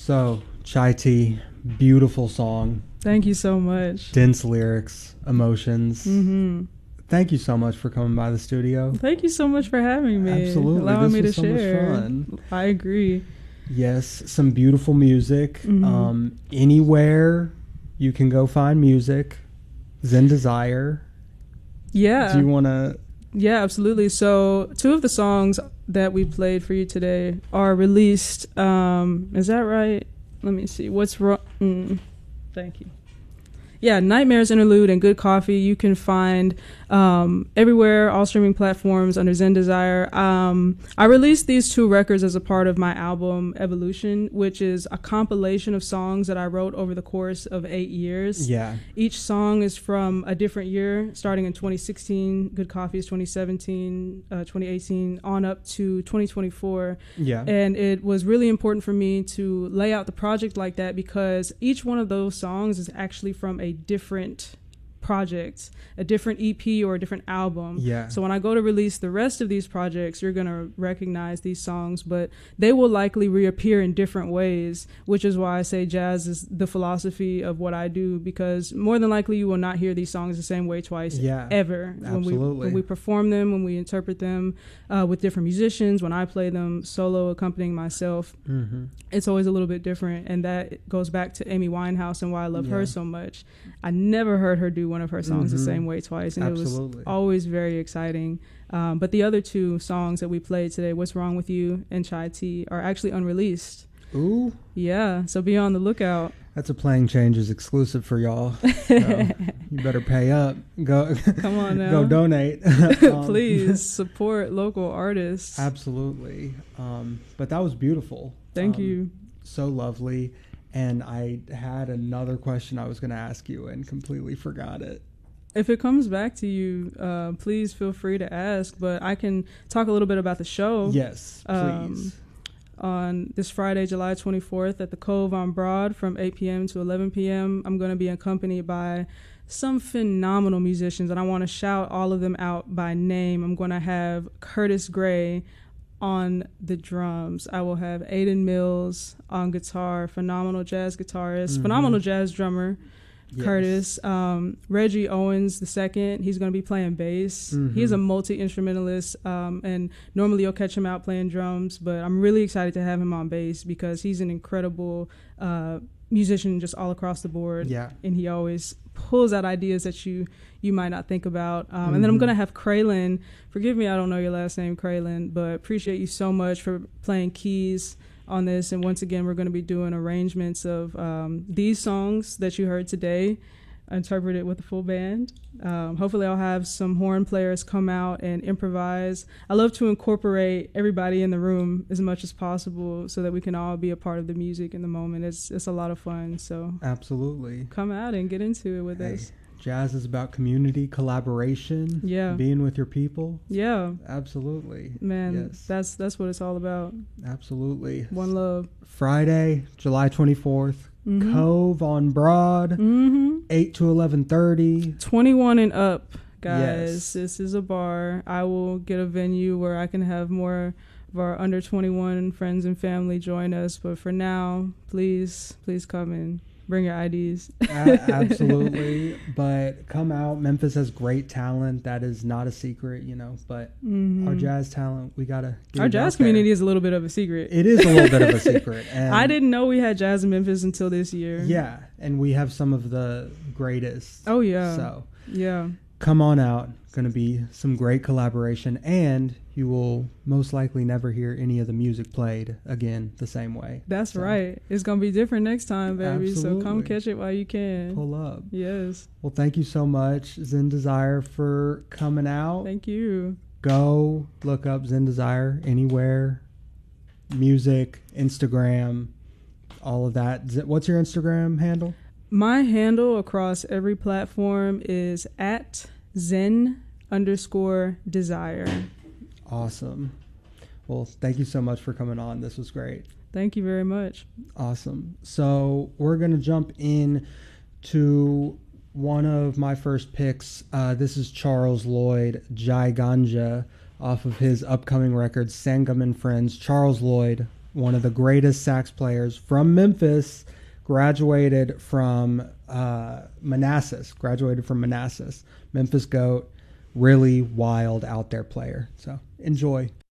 So, Chai Tea, beautiful song, Thank you so much. dense lyrics, emotions. Mm-hmm. Thank you so much for coming by the studio. Thank you so much for having me. Absolutely. Allowing This me to was so much share. fun. I agree. Yes, some beautiful music. Mhm. Anywhere you can go find music, Zen Desire. Yeah. Do you want to? Yeah, absolutely. So 2 of the songs that we played for you today are released. Is that right? Let me see. What's wrong? Thank you. Yeah, Nightmares Interlude and Good Coffee you can find everywhere, all streaming platforms under Zen Desire. I released these 2 records as a part of my album Evolution, which is a compilation of songs that I wrote over the course of 8 years. Yeah. Each song is from a different year, starting in 2016. Good Coffee is 2017, 2018, on up to 2024. Yeah. And it was really important for me to lay out the project like that because each one of those songs is actually from a different project, a different EP or a different album. Yeah. So when I go to release the rest of these projects, you're going to recognize these songs, but they will likely reappear in different ways, which is why I say jazz is the philosophy of what I do, because more than likely you will not hear these songs the same way twice ever. Absolutely. When we perform them, when we interpret them with different musicians, when I play them solo accompanying myself, it's always a little bit different. And that goes back to Amy Winehouse and why I love her so much. I never heard her do one of her songs the same way twice, and Absolutely. it was always very exciting. But the other 2 songs that we played today, What's Wrong With You and Chai Tea, are actually unreleased. Ooh. Yeah, so be on the lookout. That's a Playing Changes exclusive for y'all. So you better pay up. Go. Come on now. Go donate. Please support local artists. Absolutely. But that was beautiful. Thank you. So lovely. And I had another question I was going to ask you and completely forgot it. If it comes back to you, please feel free to ask. But I can talk a little bit about the show. Yes, please. On this Friday, July 24th at the Cove on Broad from 8 p.m. to 11 p.m. I'm going to be accompanied by some phenomenal musicians, and I want to shout all of them out by name. I'm going to have Curtis Gray on the drums. I will have Aiden Mills on guitar, phenomenal jazz guitarist, phenomenal jazz drummer. Yes. Curtis, Reggie Owens II, he's going to be playing bass. He's a multi-instrumentalist, and normally you'll catch him out playing drums, but I'm really excited to have him on bass because he's an incredible musician just all across the board. Yeah. And he always pulls out ideas that you might not think about. And then I'm going to have Kraylin. Forgive me, I don't know your last name, Kraylin, but appreciate you so much for playing keys on this. And once again, we're going to be doing arrangements of these songs that you heard today, interpreted with the full band. Hopefully I'll have some horn players come out and improvise. I love to incorporate everybody in the room as much as possible so that we can all be a part of the music in the moment. It's a lot of fun. So absolutely, come out and get into it with us. Jazz is about community, collaboration, being with your people. Yeah. Absolutely. Man, yes. That's what it's all about. Absolutely. One love. Friday, July 24th, Cove on Broad, 8 to 11:30. 21 and up, guys. Yes. This is a bar. I will get a venue where I can have more of our under 21 friends and family join us. But for now, please come in. Bring your IDs. Absolutely. But come out. Memphis has great talent. That is not a secret, but our jazz talent, we got to get our jazz community is a little bit of a secret. It is a little bit of a secret. And I didn't know we had jazz in Memphis until this year. Yeah. And we have some of the greatest. Oh, yeah. So, yeah. Come on out. Going to be some great collaboration, and you will most likely never hear any of the music played again the same way. That's right. It's going to be different next time, baby. Absolutely. So come catch it while you can. Pull up. Yes. Well, thank you so much, Zen Desire, for coming out. Thank you. Go look up Zen Desire anywhere. Music, Instagram, all of that. What's your Instagram handle? My handle across every platform is at @Zen_Desire. Awesome. Well, thank you so much for coming on. This was great. Thank you very much. Awesome. So we're going to jump in to one of my first picks. This is Charles Lloyd, Jai Ganja, off of his upcoming record, Sangam and Friends. Charles Lloyd, one of the greatest sax players from Memphis, graduated from Manassas. Memphis Goat, really wild out there player. So enjoy.